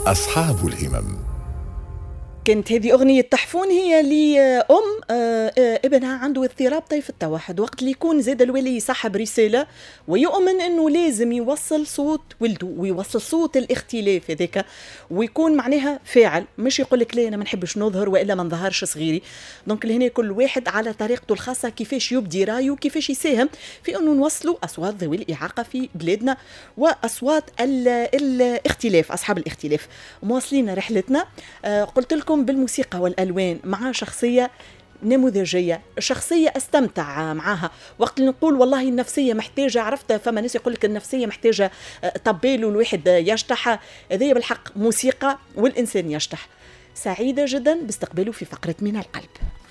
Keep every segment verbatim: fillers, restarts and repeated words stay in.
أصحاب الهمم. كانت هذه أغنية تحفون هي لأم ابنها عنده اضطراب طيف التوحد، وقت اللي يكون زاد الولي يصحب رسالة ويؤمن أنه لازم يوصل صوت ولده ويوصل صوت الاختلاف هذاك ويكون معناها فاعل، مش يقول لك لا أنا ما نحبش نظهر وإلا ما نظهرش صغيري. دونك هنا كل واحد على طريقته الخاصة كيفاش يبدي رايه وكيفاش يساهم في أنه نوصلوا أصوات ذوي الإعاقة في بلادنا وأصوات الاختلاف، أصحاب الاختلاف. مواصلين رحلتنا، قلت لكم بالموسيقى والألوان مع شخصية نموذجية، شخصية أستمتع معها. وقت اللي نقول والله النفسية محتاجة، عرفت فما ناس يقول لك النفسية محتاجة طبال والواحد يشطح، هذه بالحق موسيقى والإنسان يشطح. سعيدة جدا باستقباله في فقرة من القلب.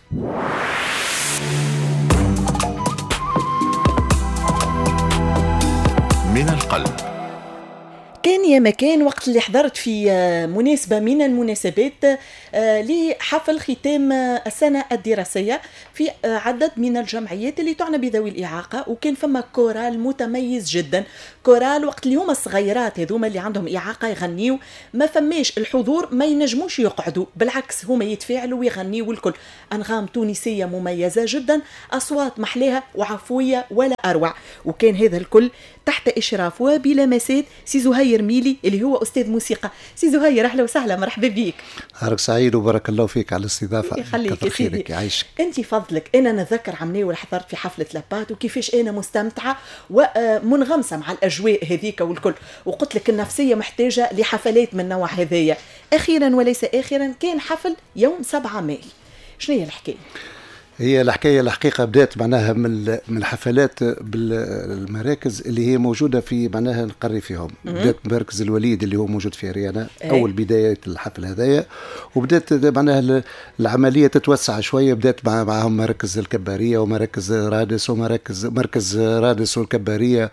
من القلب. كان يا مكان وقت اللي حضرت في مناسبة من المناسبات لحفل ختام السنة الدراسية في عدد من الجمعيات اللي تعنى بذوي الإعاقة، وكان فما كورال متميز جدا. كورال وقت اللي هما الصغيرات هذوما اللي عندهم إعاقة يغنيوا ما فماش الحضور، ما ينجموش يقعدوا، بالعكس هما يتفاعلوا ويغنيوا والكل. أنغام تونسية مميزة جدا، أصوات محلاها وعفوية ولا أروع، وكان هذا الكل تحت إشراف وبلمسات سي زهير ميلي اللي هو أستاذ موسيقى. سي زهير أهلا وسهلا، مرحبا بيك. نهارك سعيد وبارك الله فيك على الاستضافة. يخليك يا سيدي، يعيشك. أنت فضلك، أنا نذكر عمني ولا حضرت في حفلة لابات وكيفاش أنا مستمتعة ومنغمسة مع الأجواء هذيك والكل، وقلت لك النفسية محتاجة لحفلات من نوع هذايا. أخيرا وليس آخرا كان حفل يوم سبعة ماي، شنو هي الحكاية؟ هي الحكاية الحقيقة بدأت معناها من من الحفلات بالمراكز اللي هي موجودة في معناها نقري فيهم. بدأت مركز الوليد اللي هو موجود في ريانا أي. أول بداية الحفل هذايا، وبدأت معناها العملية تتوسع شوية. بدأت مع معهم مركز الكبارية ومراكز رادس ومراكز مركز رادس والكبارية،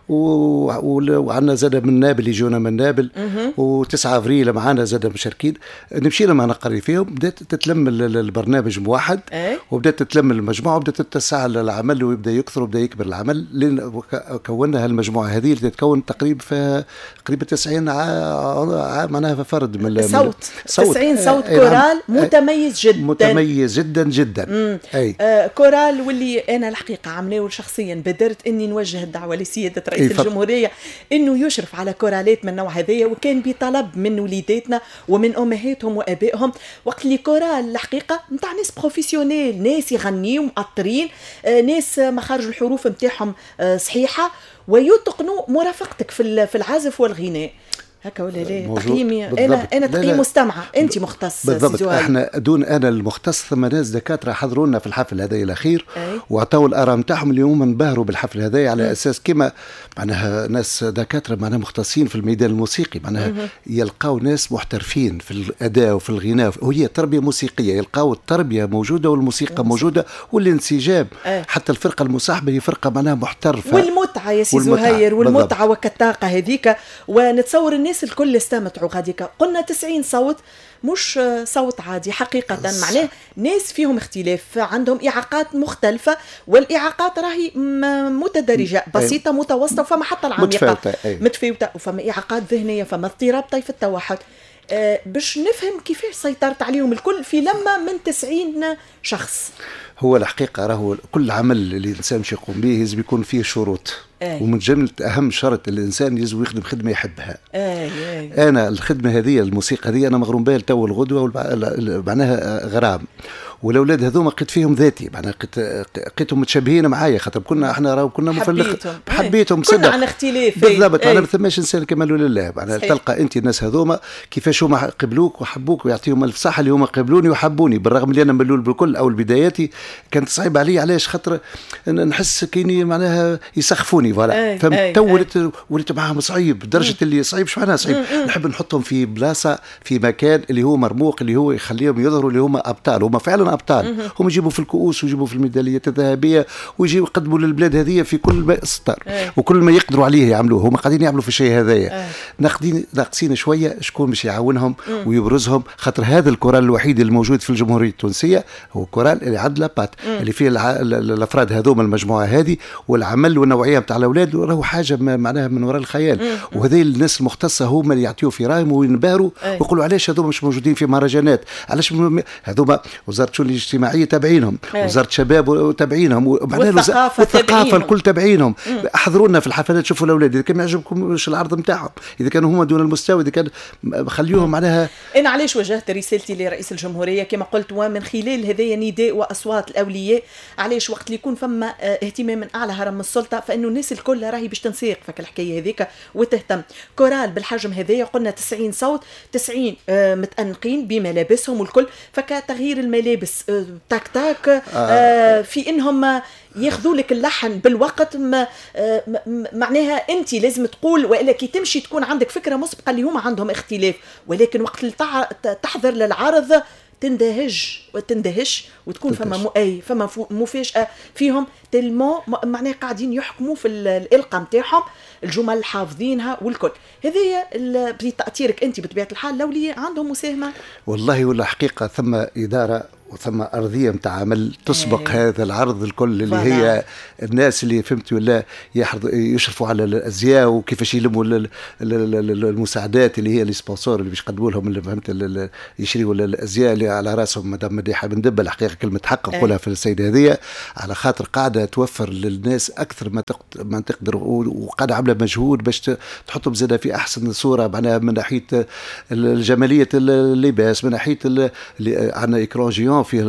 وعندنا زاد من نابل يجونا من نابل، وتسعة أفريل معنا زاد مشاركين. نمشينا مع نقري فيهم. بدأت تتلم البرنامج موحد أي. وبدأت تتلم المجموعة وبدأت تتسع العمل ويبدأ يكثر ويبدأ يكبر العمل، لأن كوننا هالمجموعة هذه اللي تتكون تقريبا في قريبا تسعين معناها فرد من صوت, صوت. تسعين صوت آه كورال متميز جدا متميز جدا جدا أي. آه كورال واللي أنا الحقيقة عمليه شخصيا بادرت إني نوجه الدعوة لسيادة رئيس أي الجمهورية إنه يشرف على كورالات من نوع هذية، وكان بطلب من وليداتنا ومن أمهاتهم وأبائهم. وقت اللي كورال الحقيقة متاع ناس بروفيسيونيل، ناس يغنيوا مقطرين، ناس مخارج الحروف متاعهم صحيحة ويتقنوا مرافقتك في في العزف والغناء. هكا ولا لا؟ تقييمي انا انا تقييم مستمعه، انت مختص بالضبط. احنا دون انا المختص، ثم ناس دكاتره حضروا لنا في الحفل هذا الاخير واعطوا الاراء نتاعهم. اليوم انبهروا بالحفل هذا على م. اساس كما معناها ناس دكاتره معناها مختصين في الميدان الموسيقي، معناها م- يلقاو ناس محترفين في الاداء وفي الغناء، وهي تربيه موسيقيه، يلقاو التربيه موجوده والموسيقى م- موجوده والانسجام. أي. حتى الفرقه المصاحبه هي فرقه معناها محترفه، والمتعه يا سي زهير، والمتعه وكالطاقه هذيك. ونتصور الناس الكل استمتعوا غاديك. قلنا تسعين صوت، مش صوت عادي حقيقة، معناه ناس فيهم اختلاف، عندهم إعاقات مختلفة، والإعاقات راهي متدرجة، بسيطة متوسطة، وفما حتى العميقة متفاوتة، وفما إعاقات ذهنية، فما اضطراب طيف التوحد. أه باش نفهم كيفاش سيطرت عليهم الكل في لمة من تسعين شخص. هو الحقيقة راهو كل عمل اللي الإنسان مش يقوم به يجب يكون فيه شروط. أي. ومن جملة أهم شرط الإنسان يجب يخدم خدمة يحبها. أي أي. أنا الخدمة هذه الموسيقى هذه أنا مغروم بها لتو الغدوة، معناها غرام، والأولاد هذوما قيت فيهم ذاتي، معناها قيتهم متشابهين معايا، خاطر كنا احنا راهو كنا مفلخ حبيتهم صدق، كنا عن اختلاف بالضبط. أنا ما ثماش إنسان كمال لله، معناها تلقى أنت الناس هذوما كيفاش هما قبلوك وحبوك ويعطيهم الف صحة اللي هما قبلوني وحبوني، بالرغم اللي أنا ملول بالكل أول بداياتي كانت صعيبة علي. علاش؟ خاطر نحس كيني معناها يسخفوني فوالا، فهمت؟ تو وليت وليت معاهم صعيب، درجة اللي صعيب شو معناها صعيب، نحب نحطهم في بلاصة في مكان اللي هو مرموق، اللي هو يخليهم يظهروا اللي هما أبطال، هما فعلا ابطال، هم يجيبوا في الكؤوس ويجيبوا في الميداليات الذهبيه ويجيبوا يقدموا للبلاد هذه في كل ما استطاع وكل ما يقدروا عليه يعملوه. هم قاعدين يعملوا في الشيء هذايا، ناقدين ناقصين شويه شكون باش يعاونهم ويبرزهم، خاطر هذا الكورال الوحيد الموجود في الجمهوريه التونسيه هو كورال اللي عند لابات اللي فيه الافراد هذوما المجموعه هذه، والعمل والنوعيه نتاع الاولاد راهو حاجه معناها من وراء الخيال. وهذه الناس المختصه هم اللي يعطيوا في رايهم وينبهروا ويقولوا علاش هذوما مش موجودين في مهرجانات، علاش هذوما وزاره الشؤون الاجتماعيه تابعينهم، وزاره الشباب تابعينهم، والثقافه, والثقافة الكل تابعينهم. احضروا لنا في الحفلات شوفوا الاولاد اذا كان ما يعجبكمش العرض نتاعهم، اذا كانوا هما دون المستوى، اذا كان خليوهم معناها. انا علاش وجهت رسالتي لرئيس الجمهوريه كما قلت، ومن خلال هذايا نداء واصوات الاولياء، علاش وقت اللي يكون فما اهتمام من اعلى هرم السلطه فانه الناس الكل راهي باش تنساق فك الحكايه هذيك وتهتم. كورال بالحجم هذايا قلنا تسعين صوت، تسعين متأنقين بملابسهم والكل، فكتغيير الملابس تاك تاك آه في انهم ياخذوا لك اللحن بالوقت، ما معناها انت لازم تقول، والا كي تمشي تكون عندك فكره مسبقه اللي هما عندهم اختلاف، ولكن وقت اللي تحضر للعرض تندهج وتندهش وتكون فما مؤي فما مفاجاه فيهم تلمو معناها قاعدين يحكموا في الالقاء نتاعهم، الجمل حافظينها والكل. هذه بتاثيرك انت بطبيعه الحال الاولياء عندهم مساهمه والله، ولا حقيقه ثم اداره وثم أرضية متاع عمل تسبق ايه. هذا العرض الكل اللي فلا. هي الناس اللي فهمت ولا يشرفوا على الأزياء وكيفاش يلموا المساعدات اللي هي السبونسور اللي باش يقدموا لهم اللي فهمت يشريوا الأزياء اللي على راسهم مدام مديحة بن دبة. الحقيقة كلمة حق نقولها في السيدة هذه، على خاطر قاعدة توفر للناس أكثر ما ما تقدر، وقاعدة عاملة مجهود باش تحطهم زادة في أحسن صورة، معناها من ناحية الجمالية اللباس، من ناحية عندنا إكران جيون فيه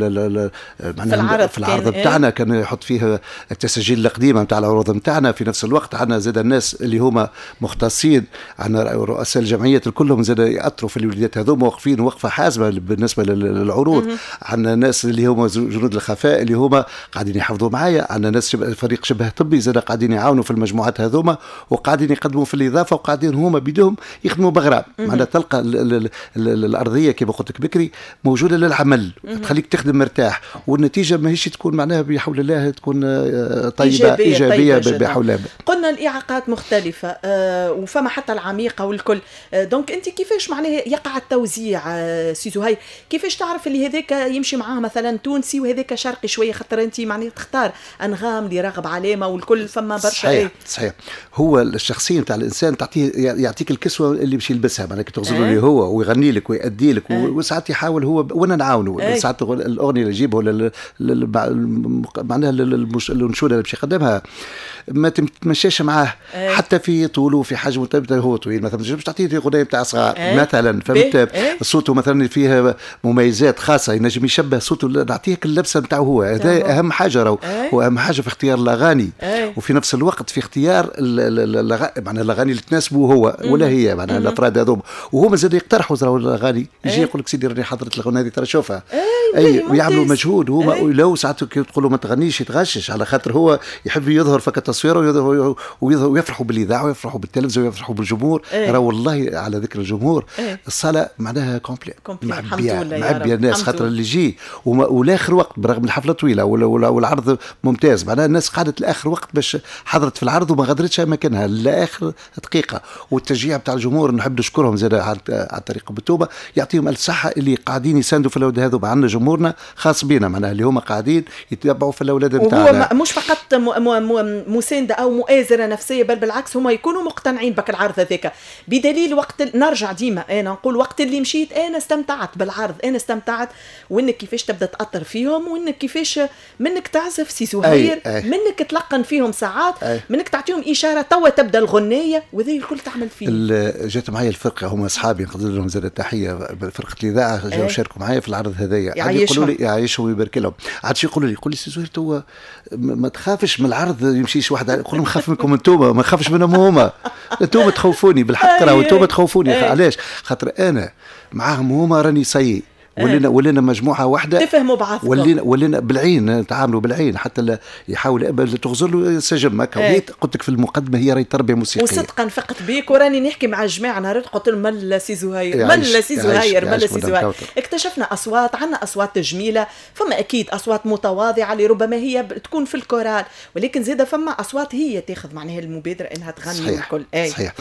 في العرض, في العرض بتاعنا إيه؟ كان يحط فيها التسجيل القديمه نتاع العروض بتاعنا. في نفس الوقت عندنا زاد الناس اللي هما مختصين، عندنا رؤساء الجمعيات كلهم زاد يأثروا في الوليدات هذوما، واقفين وقفه حازمه بالنسبه للعروض. عندنا ناس اللي هما جنود الخفاء اللي هما قاعدين يحافظوا معايا، عندنا ناس شبه فريق شبه طبي زاد قاعدين يعاونوا في المجموعات هذوما، وقاعدين يقدموا في الاضافه، وقاعدين هما بيدهم يخدموا بغرام. معناتها تلقى ال ال ال ال الارضيه كما قلت لك بكري موجوده للعمل، تخليك تخدم مرتاح، والنتيجه ماهيش تكون معناها بحول الله تكون طيبه ايجابيه, إيجابية طيبة بحول الله. قلنا الاعاقات مختلفه آه وفما حتى العميقه والكل. آه دونك انت كيفاش معناها يقع التوزيع آه سي زهير؟ كيفاش تعرف اللي هذاك يمشي معاه مثلا تونسي وهذاك شرقي شويه، خاطر انت معناها تختار انغام اللي راغب علامه والكل فما برشا. صحيح صحيح. هو الشخصيه نتاع الانسان تعطيه يعطيك الكسوه اللي باش يلبسها، معناها تغزلوا لي هو ويغني لك ويأدي لك، وساعات يحاول هو وانا نعاونه. ساعات الاغنيه اللي يجيبها ولا معناها الانشوده اللي باش يقدمها ما تمشيش معاه أيه. حتى في طوله وفي حجمه هو طويل مثلا، مش تعطيه اغنيه تاع صغار أيه. مثلا فهمت أيه. صوته مثلا فيها مميزات خاصه، ينجم يشبه صوته، نعطيك اللبسه نتاعو هو. هذا اهم حاجه راهو أيه. واهم حاجه في اختيار الاغاني أيه. وفي نفس الوقت في اختيار معناها الاغاني اللي تناسبه هو ولا هي معناها الافراد هذوما، وهما زاد يقترحوا راهو الاغاني يجي أيه. يقول لك سيدي راني حضرت الاغنيه هذه ترى شوفها اي ويعملوا مجهود هما. لو ساعات تقولوا ما تغنيش يتغشش، على خاطر هو يحب يظهر فك التصوير ويفرحوا بالاذاعه ويفرحوا بالتلفزيون ويفرحوا بالجمهور. ايه. راه والله على ذكر الجمهور ايه. الصاله معناها كومبليت معبيه معبيه الناس، خاطر اللي يجي والاخر وقت برغم الحفله طويله والعرض ممتاز، معناها الناس قعدت لاخر وقت باش حضرت في العرض وما غادرتش مكانها لاخر دقيقه. والتشجيع بتاع الجمهور نحب نشكرهم زاد على طريق بالتوبه، يعطيهم الصحه اللي قاعدين يساندوا في الاولاد هذو. عندنا جمهورنا خاص بينا معناها اللي هما قاعدين يتبعوا في الاولاد نتاعنا، وهو مش فقط مسانده او مؤازره نفسيه، بل بالعكس هما يكونوا مقتنعين بك العرض هذاك. بدليل وقت نرجع ديما انا نقول وقت اللي مشيت انا استمتعت بالعرض، انا استمتعت، وانك كيفاش تبدا تاثر فيهم، وانك كيفاش منك تعزف سي زهير، منك تلقن فيهم ساعات، أي. منك تعطيهم اشاره توا تبدا الغنيه، وذي الكل تعمل فيه. جات معايا الفرقه هما اصحابي نقدر لهم زاد التحيه، فرقه الاذاعه جاوا شاركوا معايا في العرض هذايا، يقولوا لي يعيشوا ويبارك لهم. عاد شي يقولوا لي يقول لي سي زهير تو ما تخافش من العرض يمشيش واحد، نقول لهم خاف منكم انتوما، ما خافش منهم هما، انتوما تخوفوني بالحق، راهو انتوما تخوفوني. علاش؟ خاطر انا معاهم هما راني سي ولينا ولينا مجموعه واحده تفهموا بعضكم، ولينا ولينا بالعين نتعاملوا بالعين، حتى لا يحاول تغزر له سجم هكا. قلت لك في المقدمه هي راهي تربيه موسيقيه. وصدقا فقت بيك وراني نحكي مع الجماعه نهار قلت لهم ملا سي زهير ملا سي زهير ملا سي زهير. اكتشفنا اصوات، عندنا اصوات جميله، فما اكيد اصوات متواضعه اللي ربما هي تكون في الكورال، ولكن زيدا فما اصوات هي تاخذ معناها المبادره انها تغني. صحيح والكل. أي. صحيح.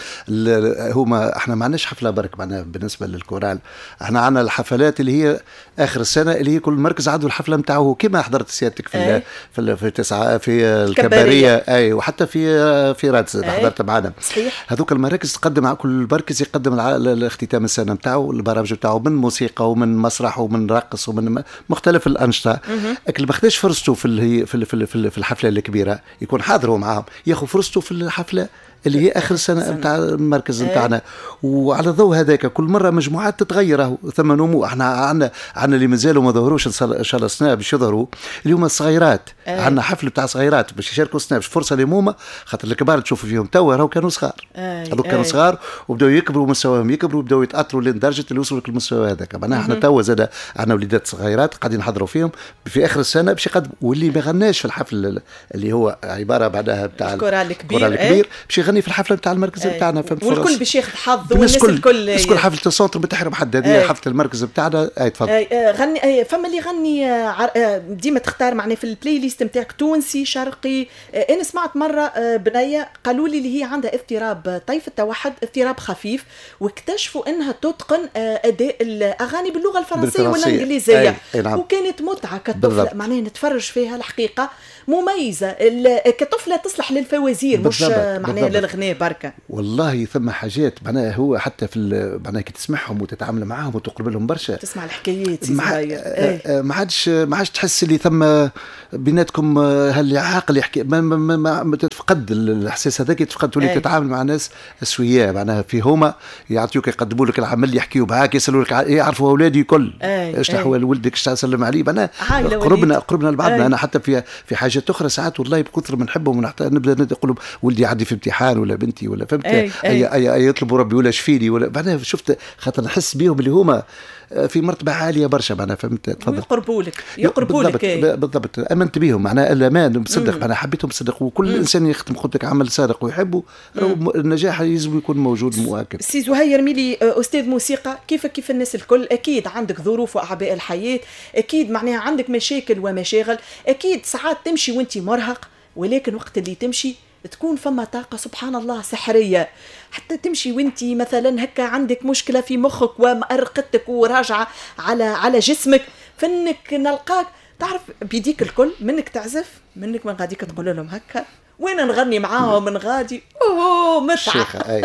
هما احنا ما عندناش حفله برك معناها بالنسبه للكورال، احنا عندنا الحفلات اللي هي اخر السنه اللي هي كل مركز عنده الحفله نتاعو كما حضرت سيادتك في أي. في في تسعة في الكباريه اي، وحتى في في رادس حضرت معنا. صحيح. هذوك المراكز تقدم على كل مركز يقدم الاختتام السنه نتاعو البرامج نتاعو من موسيقى ومن مسرح ومن رقص ومن مختلف الانشطه. لكن ما خداش فرصته في في في في الحفله الكبيره يكون حاضر معاهم، ياخذ فرصته في الحفله اللي هي اخر سنه نتاع المركز نتاعنا. وعلى ضوء هذاك كل مره مجموعات تتغير، ثم نمو. احنا عندنا عندنا اللي مازالوا ما ظهروش ان شاء الله السنه باش يظهروا، اللي هما الصغيرات. عندنا حفل بتاع صغيرات باش يشاركوا السنه، باش فرصه لهموما، خاطر الكبار تشوفوا فيهم توا راهو كانوا صغار، هذوك كانوا صغار وبداوا يكبروا مستواهم يكبروا وبداوا يتاثروا لدرجه اللي وصلوا للمستوى هذاك. معناها احنا توا زاد عندنا وليدات صغيرات قاعدين نحضروا فيهم في اخر السنه باش يقدموا، واللي ما غناش في الحفل اللي هو عباره بعدها بتاع الكورال الكبير باش يغني في الحفله بتاع المركز بتاعنا. فهمت؟ والكل باش ياخذ حظ والناس الكل الكل كل حفله السونتر ما تحرم حد. هذه حفله المركز بتاعنا. اي تفضل. اي غني. أي فما اللي يغني ديما تختار معناه في البلاي ليست نتاعك تونسي شرقي. انا سمعت مره بنيه قالوا لي اللي هي عندها اضطراب طيف التوحد، اضطراب خفيف، واكتشفوا انها تتقن اداء الاغاني باللغه الفرنسيه والانجليزيه. نعم. وكانت متعه كطفله معناه نتفرج فيها الحقيقه مميزه كطفله تصلح للفوازير مش معناها للغناء بركه. والله ثم حاجات معناها هو حتى في معناها كي تسمعهم وتتعامل معاهم وتقرب لهم برشا، تسمع الحكايات مع... ايه. ما عادش ما عادش تحس اللي ثم بيناتكم هل عاقل يحكي، ما, ما, ما, ما تتفقد الاحساس هذاك، تفقد تولي تتعامل مع ناس اسوياء معناها في هما يعطيوك يقدموا لك العمل يحكيوا معاك يسالوا لك يعرفوا اولادي الكل ايش احوال ولدك ايش تسلم عليه. معناها قربنا قربنا لبعضنا. انا حتى في في حاجات اخرى ساعات والله بكثر من نحبهم ونحتاج نبدا نقول لهم ولدي عندي في امتحان ولا بنتي ولا فهمت أي, أي, أي, أي يطلبوا ربي ولا شفيني ولا بعدها شفت خاطر نحس بيهم اللي هما في مرتبه عاليه برشا معناها. فهمت؟ تفضل. يقربوا لك يقربوا لك بالضبط. امنت بهم معناها الامان مصدق معناها حبيتهم مصدق. وكل مم. انسان يخدم خدك عمل صادق ويحبه النجاح يلزم يكون موجود مؤكد. سي زهير ميلي استاذ موسيقى، كيف كيف الناس الكل اكيد عندك ظروف واعباء الحياه، اكيد معناها عندك مشاكل ومشاغل، اكيد ساعات تمشي وانت مرهق، ولكن وقت اللي تمشي تكون فما طاقة سبحان الله سحرية. حتى تمشي وانتي مثلا هكا عندك مشكلة في مخك ومأرقتك وراجعة على على جسمك، فانك نلقاك تعرف بيديك الكل، منك تعزف منك من غاديك تقول لهم هكا وين نغني معاهم من غادي اوه متعة.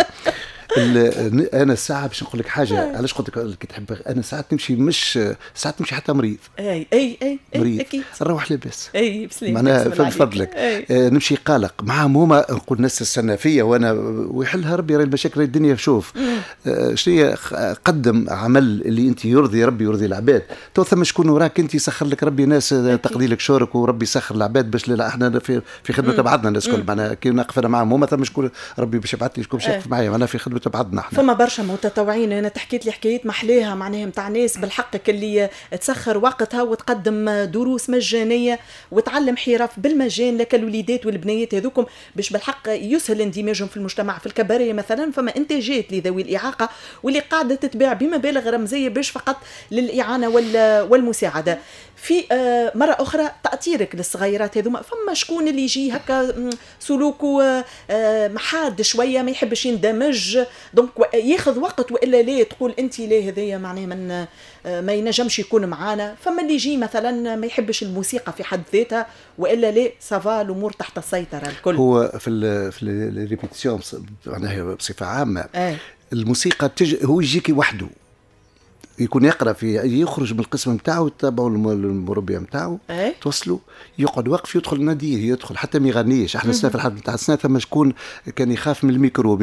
انا الساعه باش نقول لك حاجه، علاش قلت لك تحب انا ساعات نمشي مش ساعات نمشي حتى مريض. اي اي اي مريض اكيد نروح لاباس. اي بسلام معناها من فضلك آه نمشي قلق معاهم هما نقول الناس تستنى فيا وانا ويحلها ربي. راهي المشاكل الدنيا شوف آه شنو قدم عمل اللي انت يرضي ربي يرضي العباد. تو ثم شكون وراك انت يسخر لك ربي ناس تقضي لك شورك وربي يسخر العباد باش لا احنا في في خدمه بعضنا الناس الكل معناها كي نقف انا معاهم هما ثم شكون ربي باش يبعث لي شكون باش يقف معايا معناها في خدمه بعضنا احنا. فما برشا متطوعين. انا تحكيت لي حكايات محليها معناها نتاع ناس بالحق اللي تسخر وقتها وتقدم دروس مجانيه وتعلم حرف بالمجان لك الوليدات والبنيات هذوكم باش بالحق يسهل اندماجهم في المجتمع. في الكباريه مثلا فما انتاجات لذوي الاعاقه واللي قاعده تتباع بمبالغ رمزيه باش فقط للاعانه والمساعده. في مرة أخرى تأثيرك للصغيرات هذوما، فما شكون اللي يجي هكا سلوكه محاد شوية ما يحبش يندمج دونك ياخذ وقت وإلا ليه تقول أنت ليه هذيا معناه من ما ينجمش يكون معانا. فما اللي يجي مثلا ما يحبش الموسيقى في حد ذاتها وإلا ليه سافا الأمور تحت السيطرة الكل. هو في ال في الريبيتيشن معناها بصفة عامة أي. الموسيقى تج... هو يجيكي وحده يكون يقرا في يخرج من القسم نتاعو تبعوا المربيه نتاعو أه؟ توصلوا يقعد واقف يدخل ناديه يدخل حتى ما يغنيش. احنا السنه في الحد نتاع السنه ثم شكون كان يخاف من الميكرو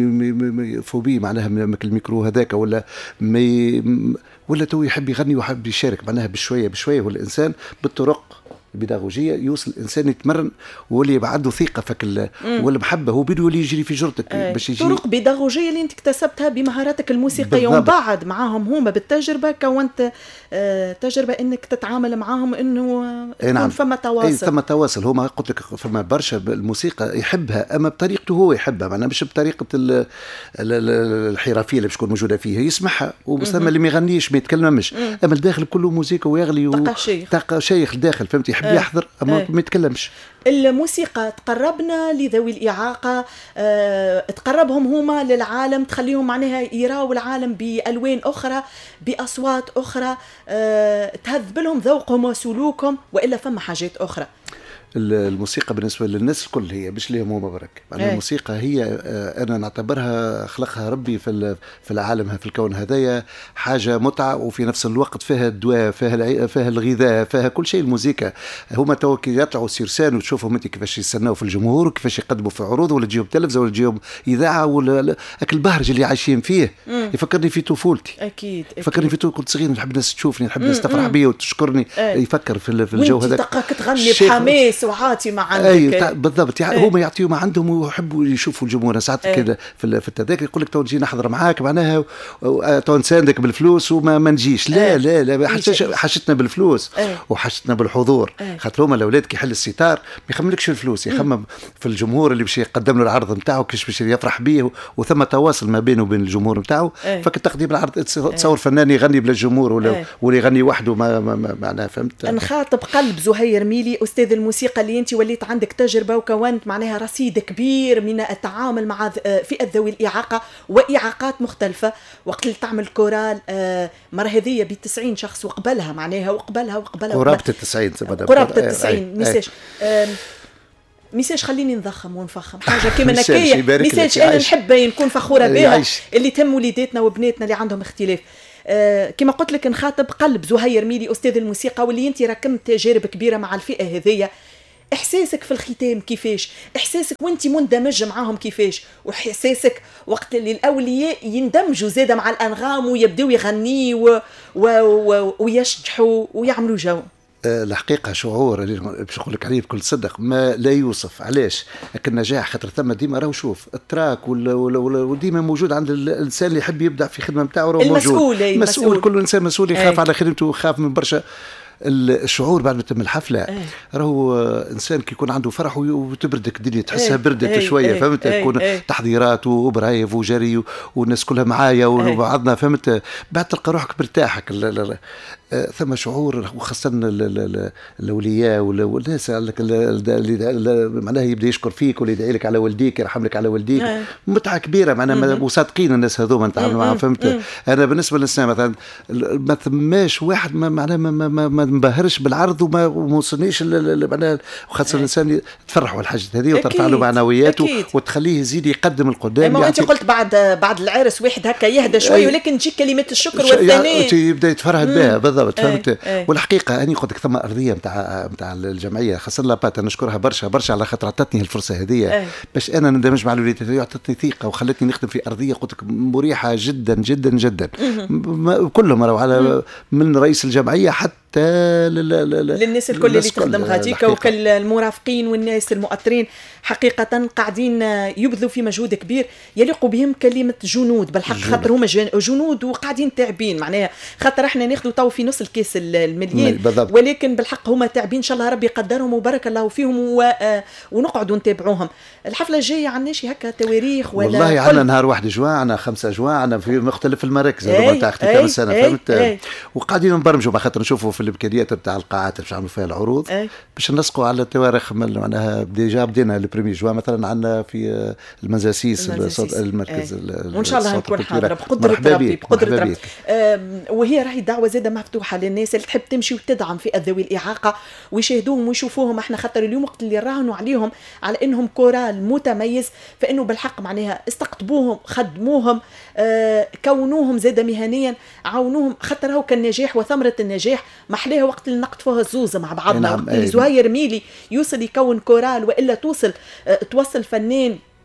فوبي معناها من الميكرو هذاك ولا مي ولا تو يحب يغني ويحب يشارك معناها بشويه بشويه. والانسان بالطرق البيداغوجيه يوصل الانسان يتمرن واللي يبقى عنده ثقه فك والمحبه هو بده يولي يجري في جرتك أي. باش يجي. طرق بيداغوجيه اللي انت اكتسبتها بمهاراتك الموسيقيه ومن بعد معاهم هما بالتجربه كونت آه تجربه انك تتعامل معاهم انه يكون نعم. فما تواصل. اي ثم تواصل. هما قلت لك فما برشا الموسيقى يحبها اما بطريقته هو يحبها، معناها مش بطريقه الحرفيه اللي باش تكون موجوده فيه، يسمعها وثم اللي ما يغنيش ما يتكلمش، اما الداخل كله موسيقى ويغلي و... شيخ تلقى شيخ الداخل فهمت يحب أه. يحضر اما أه. ما يتكلمش. الموسيقى تقربنا لذوي الإعاقة، أه، تقربهم هما للعالم، تخليهم معناها يراوا العالم بألوان أخرى بأصوات أخرى، أه، تهذب لهم ذوقهم وسلوكهم، وإلا فما حاجات أخرى. الموسيقى بالنسبة للناس الكل هي مش ليهم هما برك، يعني الموسيقى هي أنا نعتبرها خلقها ربي في في العالم في الكون هذايا حاجة متعة، وفي نفس الوقت فيها الدواء فيها فيها الغذاء فيها كل شيء. الموسيقى هما تو كي يطلعوا سيرسان وتشوفهم انت كيفاش يستناو في الجمهور وكيفاش يقدموا في عروض ولا تجيهم تلفزة ولا تجيهم إذاعة ولا أكل البهرج اللي عايشين فيه مم. يفكرني في طفولتي. أكيد يفكرني في طفولتي كنت صغير نحب الناس تشوفني نحب الناس تفرح بي وتشكرني. أي. يفكر في الجو هذا وانت تغني بحماس وعاطي مع عندك. اي بالضبط يعني هما يعطيوا ما عندهم ويحبوا يشوفوا الجمهور. ساعات كده في في التذاكر يقول لك تو نجي نحضر معاك معناها تو نساندك بالفلوس وما ما نجيش. لا أي. لا لا حاجتنا بالفلوس أي. وحاجتنا بالحضور. خاطر هما الاولاد كي يحل الستار ما يخمملكش في الفلوس، يخمم في الجمهور اللي باش يقدم له العرض نتاعو كيفاش باش يفرح به، وثم تواصل ما بينه وبين الجمهور نتاعو. فك تقديم العرض تصور فنان يغني بلا جمهور ولا ولا يغني وحده ما معناها فهمت. نخاطب قلب زهير ميلي استاذ الموسيقى اللي انت وليت عندك تجربة وكونت معناها رصيد كبير من التعامل مع فئة ذوي الإعاقة وإعاقات مختلفة، وقت اللي تعمل كورال مرة هذية بتسعين شخص وقبلها معناها وقبلها وقبلها قرابة التسعين قرابة التسعين ميساج ميساج خليني نضخم ونفخم حاجة كيما نكية ميساج أنا نحب نكون فخورة بها اللي تم وليداتنا وبناتنا اللي عندهم اختلاف. آه كما قلت لك نخاطب قلب زهير ميلي أستاذ الموسيقى واللي أنت ركمت تجارب كبيرة مع الفئة هذية. إحساسك في الختام كيفاش؟ إحساسك وانت مندمج معاهم كيفاش؟ وإحساسك وقت اللي الأولياء يندمجوا زادة مع الأنغام ويبدأوا يغني و... و... و... ويشجحوا ويعملوا جو. الحقيقة شعور اللي باش نقول لك عليه بكل صدق ما لا يوصف. علاش؟ لكن النجاح خاطر ثم ديما راهو شوف التراك وديما موجود عند الإنسان اللي يحب يبدع في خدمة نتاعو راهو موجود. المسؤول مسؤول. كل إنسان مسؤول يخاف على خدمته ويخاف من برشا. الشعور بعد ما تم الحفله أيه. راهو انسان كي يكون عنده فرح وتبردك الدنيا تحسها أيه. بردت أيه. شويه أيه. فهمت أيه. تكون أيه. تحضيرات وبرايف وجري والناس كلها معايا وبعضنا فهمت بعد تلقى روحك مرتاحك. ثم شعور وخاصه الاولياء والناس اللي معناها يبدا يشكر فيك ولا يدعي لك على والديك يرحم لك على والديك أيه. متعه كبيره معناها وصادقين الناس هذوما نتعامل معاهم فهمت. مم. انا بالنسبه للسنه مثلا ما ثماش واحد ما معناها ما, ما, ما, ما نبهرش بالعرض وما وصلنيش معناها خاصه الانسان تفرح بالحاجه هذه وترفع له معنوياته وتخليه يزيد يقدم القدام. ما انت قلت بعد بعد العرس واحد هكا يهدى شوي ولكن تجيك كلمات الشكر والثناء يبدا يتفرهد بها بالضبط فهمت. أي. أي. والحقيقه اني قلت لك ثم ارضيه نتاع نتاع الجمعيه خاصه لابات نشكرها برشا برشا على خاطر عطتني الفرصه هذه باش انا ندمج مع الوليدات هذه عطتني ثقه وخلتني نخدم في ارضيه قلت لك مريحه جدا جدا جدا. كلهم راهو على من رئيس الجمعيه حتى للناس الكل اللي تخدم غاديكا وكل المرافقين والناس المؤثرين حقيقة قاعدين يبذلوا في مجهود كبير يليق بهم كلمة جنود بالحق خاطر هما جنود وقاعدين تعبين معناها خاطر احنا ناخذوا تو في نص الكيس المليان ولكن بالحق هما تعبين ان شاء الله ربي يقدرهم وبارك الله فيهم و... ونقعدوا نتابعوهم. الحفلة الجاية عندناش هكا تواريخ ولا والله عندنا نهار واحد جوان عندنا خمسة جوان عندنا في مختلف المراكز هذوما تاع اختتام السنة فهمت. وقاعدين نبرمجوا على خاطر نشوفوا في الامكانيات نتاع القاعات باش نعملوا فيها العروض أي. باش نسقوا على التواريخ معناها ديجا بدينا البريمي جوا مثلا عندنا في المزاسيس المركز وان شاء الله نكون حاضره بقدره ربي بقدره ربي. وهي راهي دعوه زاده مفتوحه للناس اللي تحب تمشي وتدعم في ذوي الاعاقه ويشاهدوهم ويشوفوهم. احنا خاطر اليوم وقت اللي راهنوا عليهم على انهم كورال متميز فانه بالحق معناها استقطبوهم خدموهم آه كونوهم زاده مهنيا عاونوهم خاطر هو كان نجاح وثمره النجاح محليها وقت اللي نقطفوها الزوزه مع بعضنا. وقت اللي زهير ميلي يوصل يكون كورال والا توصل أه توصل فنان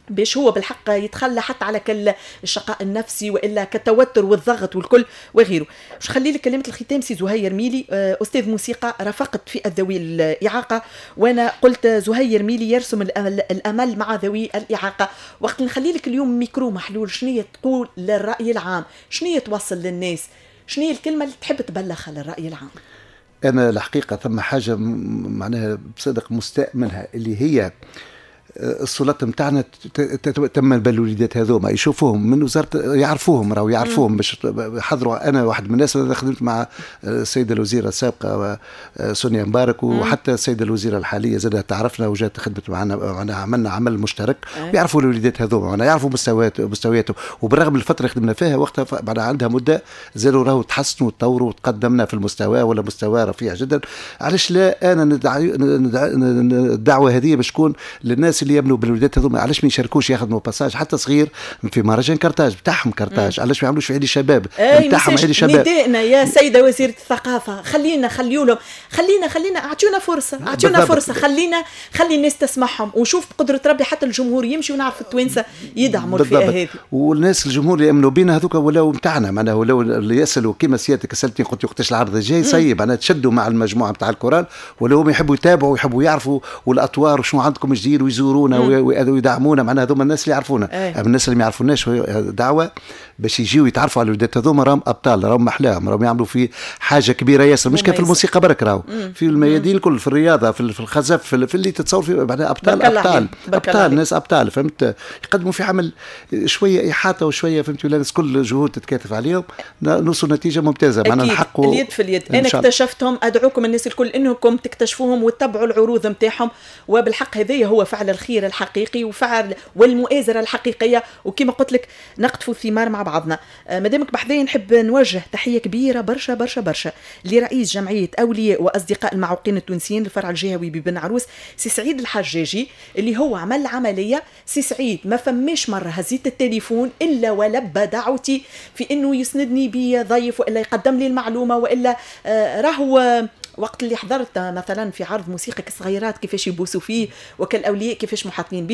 باش هو بالحق يتخلى حتى على كل الشقاء النفسي والا كالتوتر والضغط والكل وغيره. باش خلي لك كلمه الختام سي زهير ميلي، استاذ موسيقى، رافقت فئه ذوي الاعاقه، وانا قلت زهير ميلي يرسم الامل مع ذوي الاعاقه. وقت نخلي لك اليوم ميكرو محلول، شنو تقول للراي العام؟ شنو توصل للناس؟ شنو الكلمه اللي تحب تبلغها للراي العام؟ انا الحقيقه ثم حاجه معناها بصدق مستاء منها، اللي هي السلطه نتاعنا تم بالوليدات هذوما يشوفوهم من وزاره، يعرفوهم راهو يعرفوهم باش يحضروا. انا واحد من الناس اللي خدمت مع السيده الوزيره السابقه سونيا مبارك، وحتى السيده الوزيره الحاليه زادت تعرفنا وجات خدمت معنا، معنا عملنا عمل مشترك، ويعرفوا الوليدات هذوما، معنا يعرفوا مستويات مستوياتهم. وبالرغم من الفتره اللي خدمنا فيها وقتها معنا عندها مده زادوا راهو تحسنوا وتطوروا وتقدمنا في المستوى ولا مستوى رفيع جدا. علاش لا انا الدعوه هذه باش تكون للناس اللي يبنوا بالولادات هذوما، علاش ما يشاركوش ياخذوا باساج حتى صغير في مهرجان كرتاج بتاعهم كرتاج؟ علاش ما يعملوش في عيد الشباب بتاعهم؟ عيد الشباب ندائنا يا سيده وزيره الثقافه، خلينا خليوا لهم، خلينا خلينا اعطونا فرصه، اعطونا فرصه، خلينا خلي الناس تسمعهم، ونشوف بقدره ربي حتى الجمهور يمشي، ونعرف التوانسه يدعموا الفئه هذه. والناس الجمهور اللي يامنوا بينا هذوك ولاو نتاعنا، معناها ولاو اللي يسالوا كما سيادتك سالتني قلت وقتاش العرض الجاي سيب، انا تشدوا مع المجموعه نتاع الكورال، ولاو يحبوا يتابعوا ويحبوا يعرفوا والاطوار وشنو عندكم جديد ويزورونا ويدعمونا، معناها هذوما الناس اللي يعرفونا. اما الناس اللي ما يعرفوناش دعوه باش يجيوا يتعرفوا على الولادات هذوما، راهم ابطال، راهم احلاهم، راهم يعملوا في حاجه كبيره ياسر، مش كان في الموسيقى برك، راهو في الميادين الكل، في الرياضه، في الخزف، في, في اللي تتصور فيه، معناها ابطال ابطال ابطال ناس ابطال، فهمت؟ يقدموا في عمل شويه احاطه وشويه، فهمت؟ ولا الناس كل جهود تتكاتف عليهم نوصل نتيجه ممتازه، معنا نحققوا اليد في اليد. انا اكتشفتهم، ادعوكم الناس الكل انكم تكتشفوهم وتتبعوا العروض نتاعهم، وبالحق هذايا هو فعل الخير الحقيقي وفعل والمؤازره الحقيقيه، وكما قلت لك نقطفوا الثمار مع بعضنا. مادامك بحذايا نحب نوجه تحيه كبيره برشا برشا برشا لرئيس جمعيه اولياء واصدقاء المعوقين التونسيين الفرع الجهوي ببن عروس، سي سعيد الحجاجي، اللي هو عمل عمليه. سي سعيد ما فماش مره هزيت التليفون الا ولبى دعوتي في انه يسندني بضيف والا يقدم لي المعلومه، والا آه راهو وقت اللي حضرت مثلا في عرض موسيقى كصغيرات كيفاش يبوسوا فيه، وكالاولياء كيفاش محاطين به.